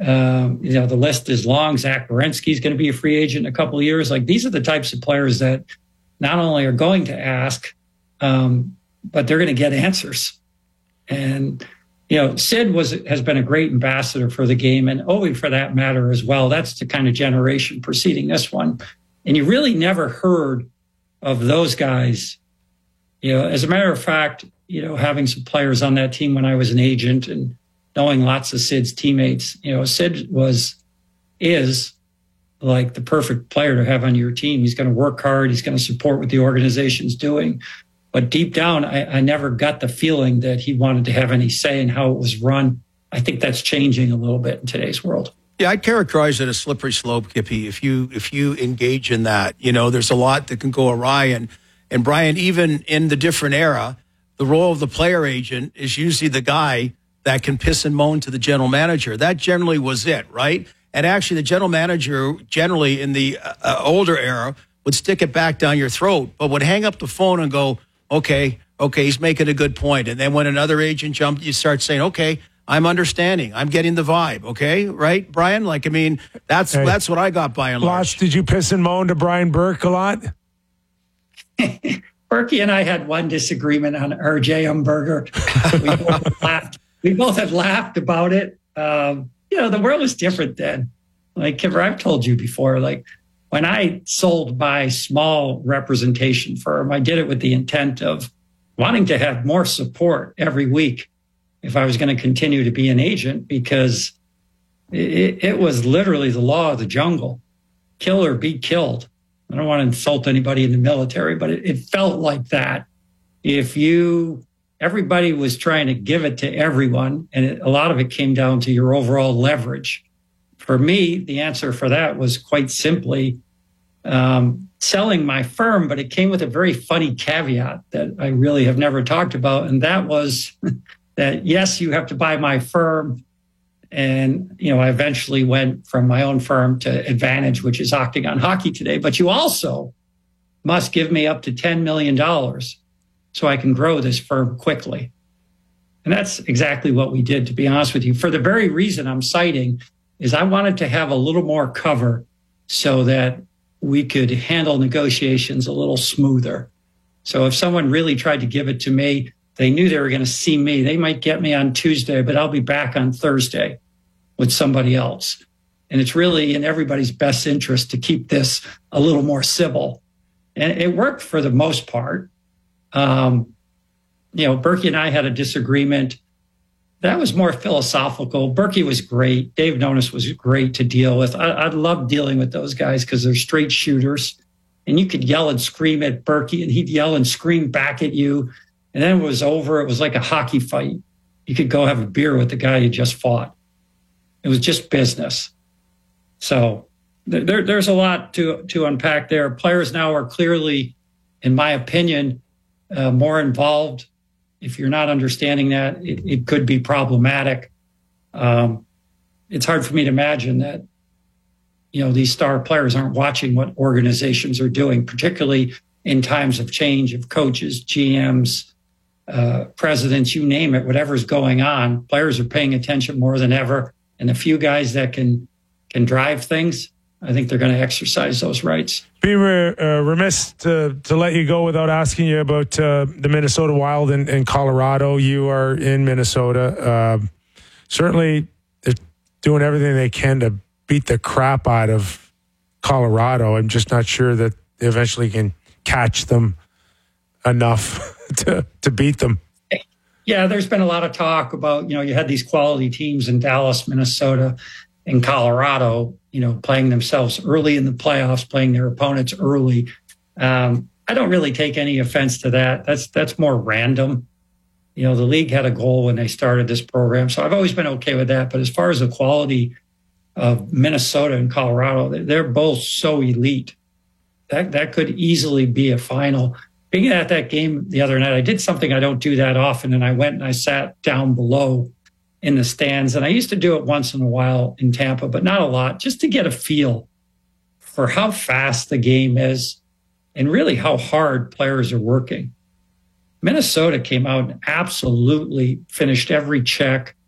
The list is long. Zach Werenski's going to be a free agent in a couple of years. Like, these are the types of players that not only are going to ask, but they're going to get answers. And, Sid has been a great ambassador for the game, and Ovi for that matter as well. That's the kind of generation preceding this one. And you really never heard of those guys. As a matter of fact, having some players on that team when I was an agent and knowing lots of Sid's teammates, Sid is like the perfect player to have on your team. He's going to work hard. He's going to support what the organization's doing. But deep down, I never got the feeling that he wanted to have any say in how it was run. I think that's changing a little bit in today's world. Yeah, I'd characterize it as slippery slope, Kippy. If you engage in that, there's a lot that can go awry. And Brian, even in the different era, the role of the player agent is usually the guy that can piss and moan to the general manager. That generally was it, right? And actually, the general manager, generally in the older era, would stick it back down your throat, but would hang up the phone and go, okay, he's making a good point. And then when another agent jumped, you start saying, okay, I'm understanding. I'm getting the vibe. Okay. Right, Brian? That's what I got by and large. Did you piss and moan to Brian Burke a lot? Berkey and I had one disagreement on RJ Umberger. We both had laughed about it. The world was different then. Like, Kipper, I've told you before, when I sold my small representation firm, I did it with the intent of wanting to have more support every week if I was going to continue to be an agent, because it was literally the law of the jungle. Kill or be killed. I don't want to insult anybody in the military, but it felt like that. Everybody was trying to give it to everyone, and a lot of it came down to your overall leverage. For me, the answer for that was quite simply selling my firm, but it came with a very funny caveat that I really have never talked about, and that was that, yes, you have to buy my firm. And, I eventually went from my own firm to Advantage, which is Octagon Hockey today, but you also must give me up to $10 million so I can grow this firm quickly. And that's exactly what we did, to be honest with you. For the very reason I'm citing is I wanted to have a little more cover so that we could handle negotiations a little smoother. So if someone really tried to give it to me, they knew they were going to see me. They might get me on Tuesday, but I'll be back on Thursday with somebody else. And it's really in everybody's best interest to keep this a little more civil. And it worked for the most part. Berkey and I had a disagreement. That was more philosophical. Berkey was great. Dave Nonis was great to deal with. I love dealing with those guys because they're straight shooters. And you could yell and scream at Berkey, and he'd yell and scream back at you. And then it was over. It was like a hockey fight. You could go have a beer with the guy you just fought. It was just business. So there's a lot to unpack there. Players now are clearly, in my opinion, more involved. If you're not understanding that, it could be problematic. It's hard for me to imagine that, these star players aren't watching what organizations are doing, particularly in times of change of coaches, GMs, presidents, you name it, whatever's going on. Players are paying attention more than ever. And the few guys that can drive things, I think they're going to exercise those rights. Be remiss to let you go without asking you about the Minnesota Wild in Colorado. You are in Minnesota. Certainly, they're doing everything they can to beat the crap out of Colorado. I'm just not sure that they eventually can catch them enough to beat them. Yeah, there's been a lot of talk about, you had these quality teams in Dallas, Minnesota, and Colorado, playing themselves early in the playoffs, playing their opponents early. I don't really take any offense to that. That's more random. The league had a goal when they started this program, so I've always been okay with that. But as far as the quality of Minnesota and Colorado, they're both so elite. That could easily be a final. Being at that game the other night, I did something I don't do that often, and I went and I sat down below in the stands. And I used to do it once in a while in Tampa, but not a lot, just to get a feel for how fast the game is and really how hard players are working. Minnesota came out and absolutely finished every check.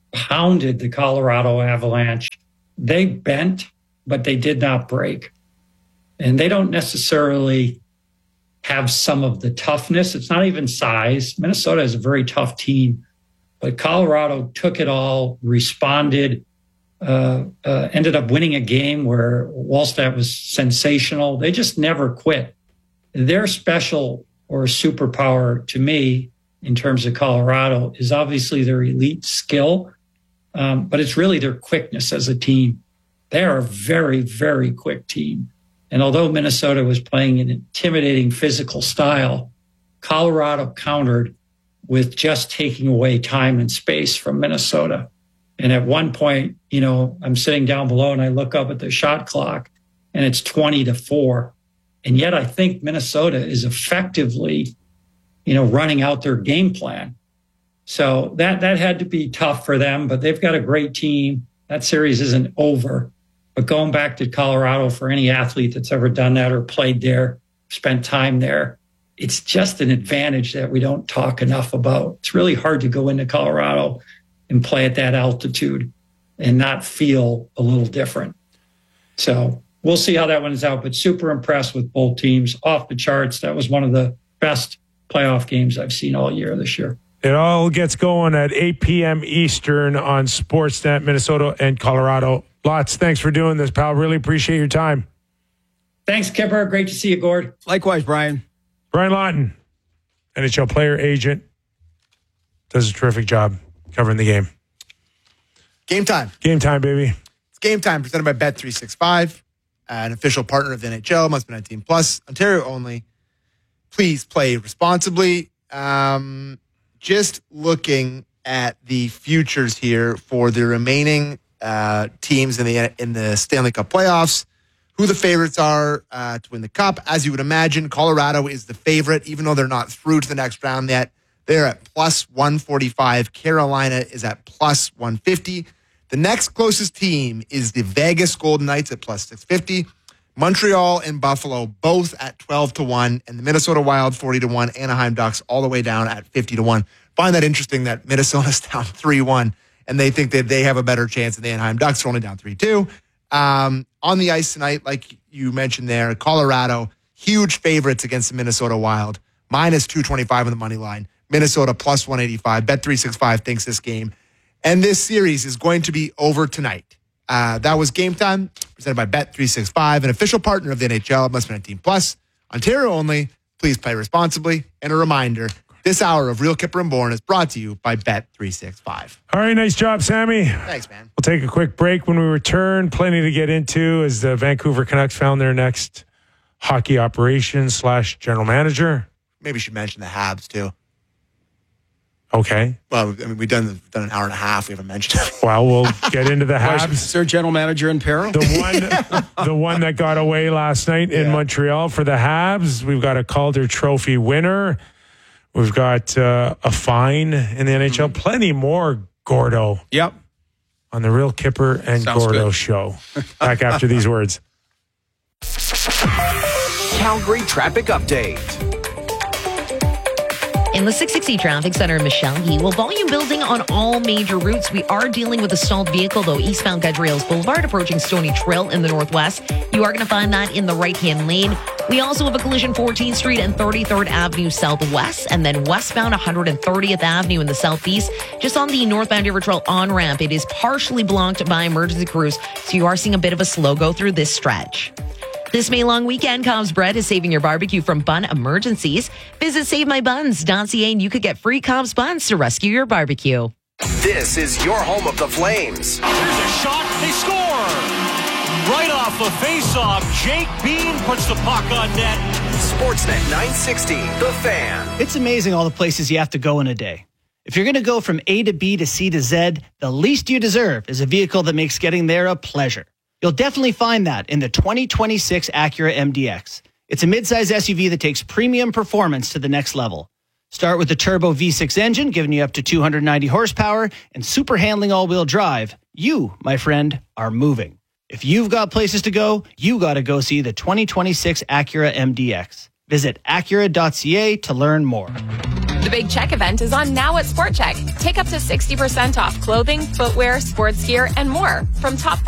pounded the Colorado Avalanche. They bent, but they did not break. And they don't necessarily have some of the toughness. It's not even size. Minnesota is a very tough team, but Colorado took it all, responded, ended up winning a game where Wallstedt was sensational. They just never quit. Their special or superpower to me in terms of Colorado is obviously their elite skill, but it's really their quickness as a team. They are a very, very quick team. And although Minnesota was playing an intimidating physical style, Colorado countered with just taking away time and space from Minnesota. And at one point, I'm sitting down below and I look up at the shot clock and it's 20-4. And yet I think Minnesota is effectively, running out their game plan. So that had to be tough for them, but they've got a great team. That series isn't over. But going back to Colorado, for any athlete that's ever done that or played there, spent time there, it's just an advantage that we don't talk enough about. It's really hard to go into Colorado and play at that altitude and not feel a little different. So we'll see how that one is out, but super impressed with both teams. Off the charts. That was one of the best playoff games I've seen all year this year. It all gets going at 8 p.m. Eastern on Sportsnet, Minnesota and Colorado. Lots. Thanks for doing this, pal. Really appreciate your time. Thanks, Kipper. Great to see you, Gord. Likewise, Brian. Brian Lawton, NHL player agent, does a terrific job covering the game. Game time. Game time, baby. It's game time presented by Bet365, an official partner of the NHL, must be 19 plus, Ontario only. Please play responsibly. Just looking at the futures here for the remaining teams in the Stanley Cup playoffs, who the favorites are to win the cup. As you would imagine, Colorado is the favorite, even though they're not through to the next round yet. They're at plus 145. Carolina is at plus 150. The next closest team is the Vegas Golden Knights at plus 650. Montreal and Buffalo both at 12-1, and the Minnesota Wild 40-1. Anaheim Ducks all the way down at 50-1. Find that interesting that Minnesota's down 3-1, and they think that they have a better chance than the Anaheim Ducks are only down 3-2. On the ice tonight, like you mentioned there, Colorado, huge favorites against the Minnesota Wild, minus 225 on the money line. Minnesota plus 185. Bet365 thinks this game and this series is going to be over tonight. That was Game Time, presented by Bet365, an official partner of the NHL, must be 19 plus. Ontario only. Please play responsibly. And a reminder, this hour of Real Kipper and Bourne is brought to you by Bet365. All right, nice job, Sammy. Thanks, man. We'll take a quick break. When we return, plenty to get into as the Vancouver Canucks found their next hockey operations / general manager. Maybe we should mention the Habs, too. Okay. Well, I mean, we've done an hour and a half. We haven't mentioned it. Well, we'll get into the Habs. Is there a general manager in peril? The one that got away last night in Montreal for the Habs. We've got a Calder Trophy winner. We've got a fine in the NHL. Plenty more, Gordo. Yep. On the Real Kipper and Sounds Gordo good. show. Back after these words. Calgary traffic update. In the 660 Traffic Center in Mishawty, well, volume building on all major routes. We are dealing with a stalled vehicle, though, eastbound Gadrails Boulevard, approaching Stony Trail in the northwest. You are going to find that in the right-hand lane. We also have a collision 14th Street and 33rd Avenue southwest, and then westbound 130th Avenue in the southeast. Just on the northbound River Trail on-ramp, it is partially blocked by emergency crews, so you are seeing a bit of a slow go through this stretch. This May long weekend, Cobb's Bread is saving your barbecue from bun emergencies. Visit SaveMyBuns.ca and you could get free Cobb's Buns to rescue your barbecue. This is your home of the Flames. Here's a shot. They score. Right off the face-off, Jake Bean puts the puck on net. Sportsnet 960, The Fan. It's amazing all the places you have to go in a day. If you're going to go from A to B to C to Z, the least you deserve is a vehicle that makes getting there a pleasure. You'll definitely find that in the 2026 Acura MDX. It's a midsize SUV that takes premium performance to the next level. Start with the turbo V6 engine, giving you up to 290 horsepower and super handling all-wheel drive. You, my friend, are moving. If you've got places to go, you got to go see the 2026 Acura MDX. Visit Acura.ca to learn more. The Big Check event is on now at Sport Check. Take up to 60% off clothing, footwear, sports gear, and more from top